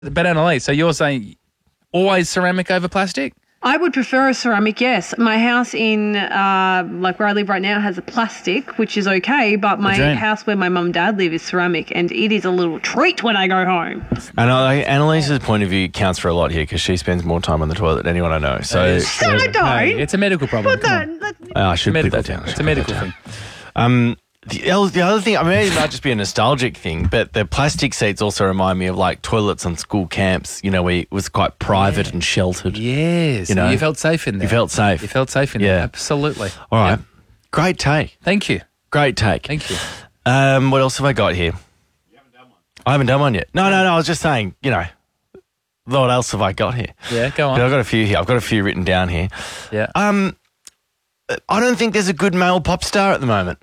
But Annalise, so you're saying always ceramic over plastic? I would prefer a ceramic, yes. My house in, where I live right now has a plastic, which is okay, but my house where my mum and dad live is ceramic, and it is a little treat when I go home. And Annalise's point of view counts for a lot here because she spends more time on the toilet than anyone I know. So I don't. Hey, it's a medical problem. I should put that down. It's a medical thing. The other thing, I mean, it might just be a nostalgic thing, but the plastic seats also remind me of like toilets on school camps, where it was quite private and sheltered. Yes. You felt safe in there. You felt safe. You felt safe in there. Absolutely. All right. Great take. Thank you. Great take. Thank you. What else have I got here? You haven't done one. I haven't done one yet. No. I was just saying, what else have I got here? Yeah, go on. But I've got a few here. I've got a few written down here. Yeah. I don't think there's a good male pop star at the moment.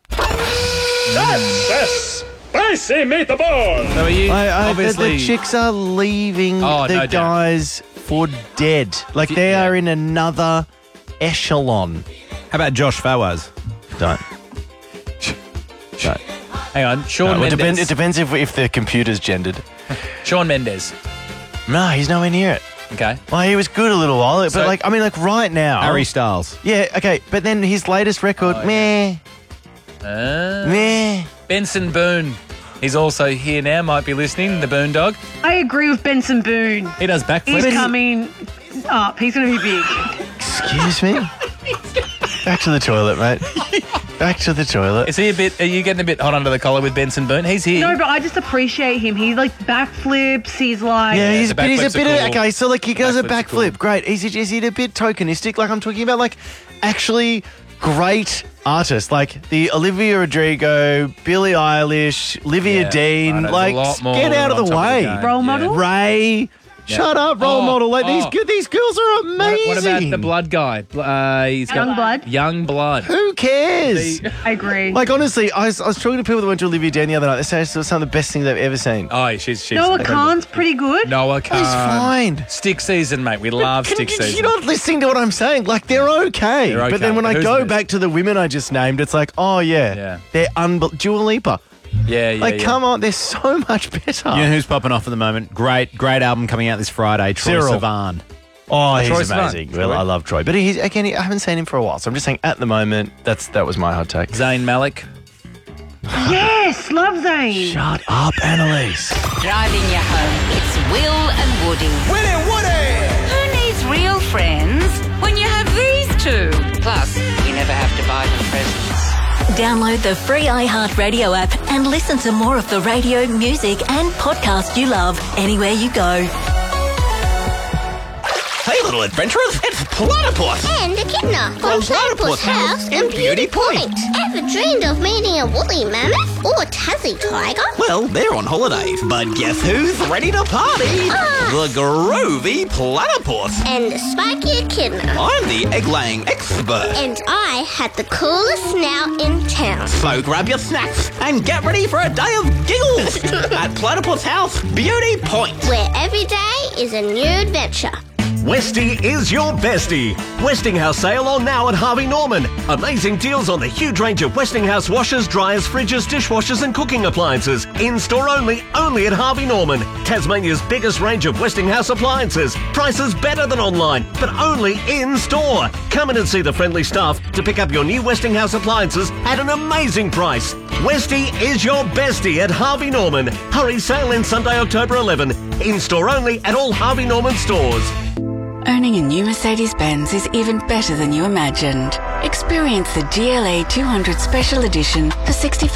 That's spicy meatball. So are you obviously... The chicks are leaving the guys for dead. Like they are in another echelon. How about Josh Fawaz? Don't. Hang on. Shawn Mendes. It depends if the computer's gendered. Shawn Mendes. No, he's nowhere near it. Okay. Well, he was good a little while, but right now. Harry Styles. Yeah, okay. But then his latest record, meh. Benson Boone. He's also here now, might be listening, the Boone Dog. I agree with Benson Boone. He does backflips. He's coming up. He's going to be big. Excuse me? Back to the toilet, mate. Back to the toilet. Are you getting a bit hot under the collar with Benson Boone? He's here. No, but I just appreciate him. He backflips. He's like... Yeah, he's a bit of... cool. Okay, so he goes a backflip. Cool. Great. Is he a bit tokenistic? Like I'm talking about actually great artists like the Olivia Rodrigo, Billie Eilish, Olivia Dean. Get out of the way. Role model? Ray. Shut up, role model. These girls are amazing. What about the blood guy? Young Blood. Who cares? I agree. Honestly, I was talking to people that went to Olivia Dean the other night. They say it's some of the best things they've ever seen. Oh, she's Noah Kahan's pretty good. Noah Kahan. He's fine. Stick season, mate. We love stick season. You're not listening to what I'm saying. They're okay. But then when I go back to the women I just named, it's like, they're unbelievable. Dua Lipa. Yeah. Come on, they're so much better. You know who's popping off at the moment? Great album coming out this Friday. Troye Sivan. Oh, he's Troye amazing. Sivan. Well, I love Troy. But I haven't seen him for a while. So I'm just saying at the moment, that was my hot take. Zayn Malik. Yes, love Zayn. Shut up, Annalise. Driving you home, it's Will and Woody. Willie Woody. Who needs real friends when you have these two? Plus, you never have to buy them presents. Download the free iHeartRadio app and listen to more of the radio, music and podcast you love anywhere you go. Hey, little adventurers, it's Platypus! And Echidna from Platypus House in Beauty Point. Ever dreamed of meeting a woolly mammoth or a Tassie tiger? Well, they're on holidays, but guess who's ready to party? The groovy Platypus. And the spiky Echidna. I'm the egg-laying expert. And I had the coolest snout in town. So grab your snacks and get ready for a day of giggles at Platypus House Beauty Point. Where every day is a new adventure. Westie is your bestie. Westinghouse sale on now at Harvey Norman. Amazing deals on the huge range of Westinghouse washers, dryers, fridges, dishwashers and cooking appliances. In-store only at Harvey Norman. Tasmania's biggest range of Westinghouse appliances. Prices better than online, but only in-store. Come in and see the friendly staff to pick up your new Westinghouse appliances at an amazing price. Westie is your bestie at Harvey Norman. Hurry, sale in Sunday, October 11. In-store only at all Harvey Norman stores. Owning a new Mercedes-Benz is even better than you imagined. Experience the GLA 200 Special Edition for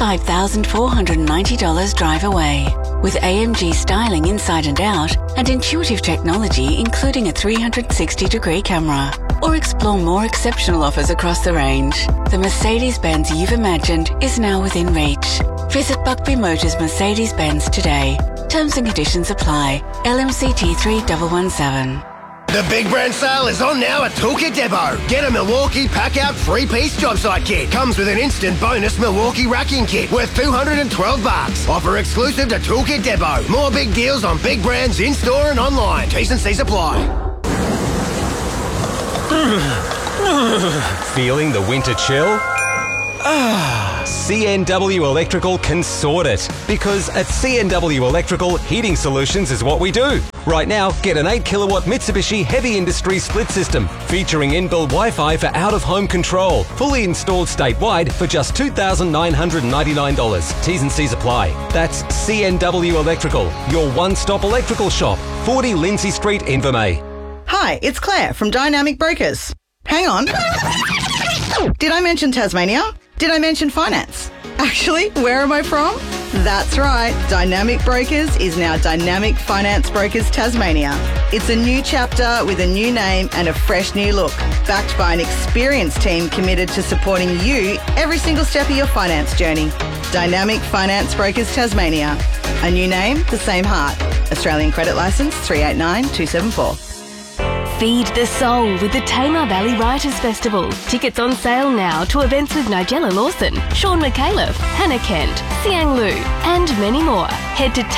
$65,490 drive away. With AMG styling inside and out and intuitive technology including a 360-degree camera. Or explore more exceptional offers across the range. The Mercedes-Benz you've imagined is now within reach. Visit Buckby Motors Mercedes-Benz today. Terms and conditions apply. LMCT 3117. The big brand sale is on now at Toolkit Depot. Get a Milwaukee pack-out 3-piece job site kit. Comes with an instant bonus Milwaukee racking kit worth $212. Offer exclusive to Toolkit Depot. More big deals on big brands in-store and online. T&C supply. Feeling the winter chill? CNW Electrical can sort it. Because at CNW Electrical, heating solutions is what we do. Right now, get an 8 kilowatt Mitsubishi Heavy Industry split system featuring inbuilt Wi-Fi for out-of-home control. Fully installed statewide for just $2,999. T's and C's apply. That's CNW Electrical, your one-stop electrical shop. 40 Lindsay Street, Invermay. Hi, it's Claire from Dynamic Brokers. Hang on. Did I mention Tasmania? Did I mention finance? Actually, where am I from? That's right, Dynamic Brokers is now Dynamic Finance Brokers Tasmania. It's a new chapter with a new name and a fresh new look, backed by an experienced team committed to supporting you every single step of your finance journey. Dynamic Finance Brokers Tasmania. A new name, the same heart. Australian Credit Licence 389274. Feed the soul with the Tamar Valley Writers Festival. Tickets on sale now to events with Nigella Lawson, Sean McAuliffe, Hannah Kent, Siang Lu, and many more. Head to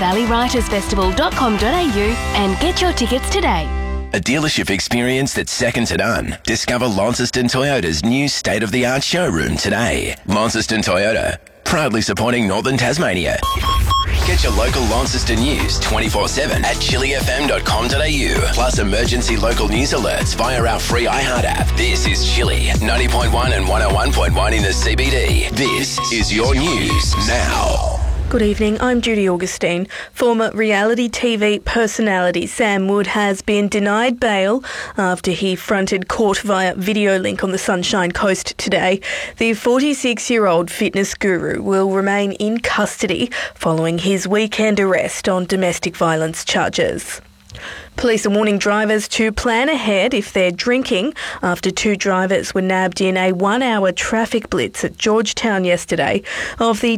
tamarvalleywritersfestival.com.au and get your tickets today. A dealership experience that's second to none. Discover Launceston Toyota's new state-of-the-art showroom today. Launceston Toyota, proudly supporting Northern Tasmania. Get your local Launceston news 24/7 at chillyfm.com.au. Plus emergency local news alerts via our free iHeart app. This is Chilly 90.1 and 101.1 in the CBD. This is your news now. Good evening, I'm Judy Augustine. Former reality TV personality Sam Wood has been denied bail after he fronted court via video link on the Sunshine Coast today. The 46-year-old fitness guru will remain in custody following his weekend arrest on domestic violence charges. Police are warning drivers to plan ahead if they're drinking after 2 drivers were nabbed in a 1-hour traffic blitz at Georgetown yesterday. Of the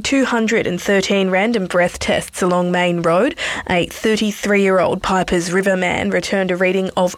213 random breath tests along Main Road, a 33-year-old Pipers River man returned a reading of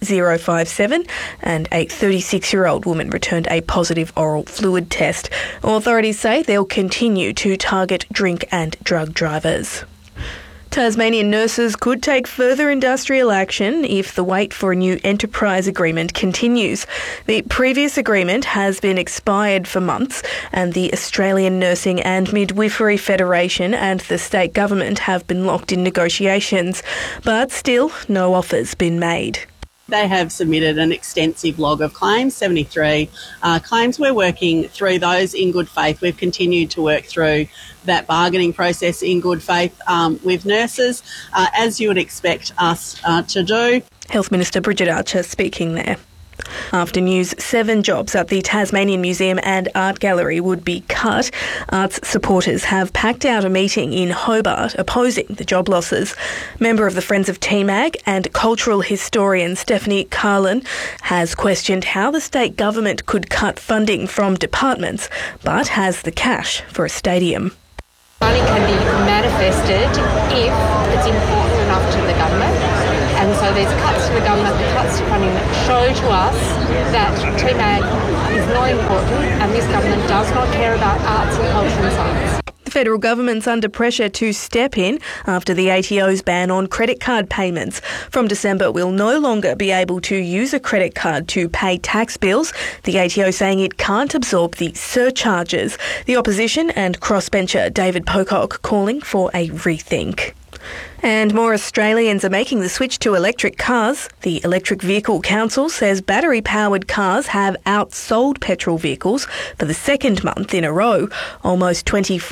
.057 and a 36-year-old woman returned a positive oral fluid test. Authorities say they'll continue to target drink and drug drivers. Tasmanian nurses could take further industrial action if the wait for a new enterprise agreement continues. The previous agreement has been expired for months, and the Australian Nursing and Midwifery Federation and the state government have been locked in negotiations. But still, no offer's been made. They have submitted an extensive log of claims, 73 claims. We're working through those in good faith. We've continued to work through that bargaining process in good faith with nurses, as you would expect us to do. Health Minister Bridget Archer speaking there. After news, 7 jobs at the Tasmanian Museum and Art Gallery would be cut. Arts supporters have packed out a meeting in Hobart opposing the job losses. Member of the Friends of TMAG and cultural historian Stephanie Carlin has questioned how the state government could cut funding from departments, but has the cash for a stadium. Money can be manifested if it's important enough to the government. And so there's cuts to the government, the cuts to funding that show to us that TMAG is not important and this government does not care about arts and culture and science. The federal government's under pressure to step in after the ATO's ban on credit card payments. From December, we'll no longer be able to use a credit card to pay tax bills, the ATO saying it can't absorb the surcharges. The opposition and crossbencher David Pocock calling for a rethink. And more Australians are making the switch to electric cars. The Electric Vehicle Council says battery-powered cars have outsold petrol vehicles for the second month in a row. Almost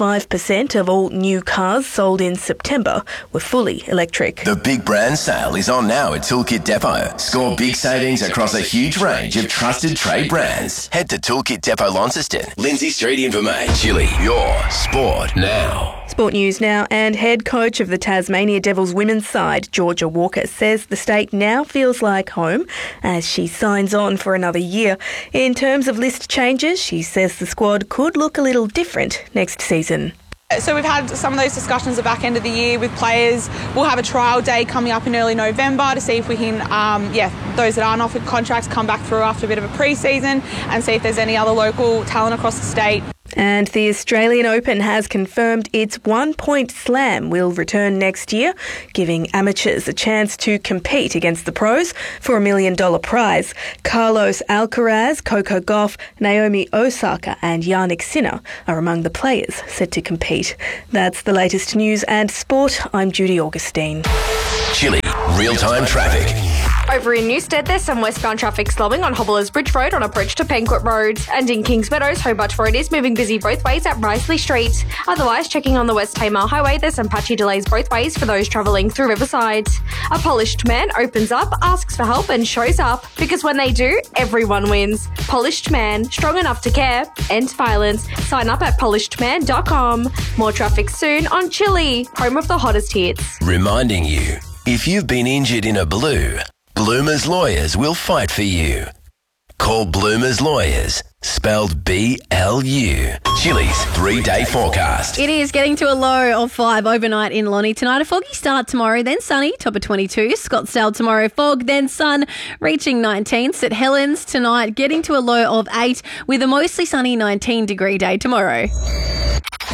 25% of all new cars sold in September were fully electric. The Big Brand Sale is on now at Toolkit Depot. Score big savings across a huge range of trusted trade brands. Head to Toolkit Depot Launceston, Lindsay Street, Invermay. Chilly, your sport now. Sport news now, and head coach of the Tasmania Devils women's side, Georgia Walker, says the state now feels like home as she signs on for another year. In terms of list changes, she says the squad could look a little different next season. So we've had some of those discussions at the back end of the year with players. We'll have a trial day coming up in early November to see if we can, those that aren't offered contracts come back through after a bit of a pre-season and see if there's any other local talent across the state. And the Australian Open has confirmed its one-point slam will return next year, giving amateurs a chance to compete against the pros for $1 million prize. Carlos Alcaraz, Coco Gauff, Naomi Osaka and Yannick Sinner are among the players set to compete. That's the latest news and sport. I'm Judy Augustine. Chilly real-time traffic. Over in Newstead, there's some westbound traffic slowing on Hobblers Bridge Road on a bridge to Penquet Road. And in Kings Meadows, Hobart Road is moving busy both ways at Risley Street. Otherwise, checking on the West Tamar Highway, there's some patchy delays both ways for those travelling through Riverside. A polished man opens up, asks for help and shows up. Because when they do, everyone wins. Polished Man, strong enough to care, end violence. Sign up at polishedman.com. More traffic soon on Chilly, home of the hottest hits. Reminding you, if you've been injured in a blue, Bloomers Lawyers will fight for you. Call Bloomers Lawyers, spelled B-L-U. Chilly's 3-day forecast. It is getting to a low of 5 overnight in Lonnie tonight. A foggy start tomorrow, then sunny, top of 22. Scottsdale tomorrow, fog, then sun, reaching 19. St Helens tonight, getting to a low of 8 with a mostly sunny 19-degree day tomorrow.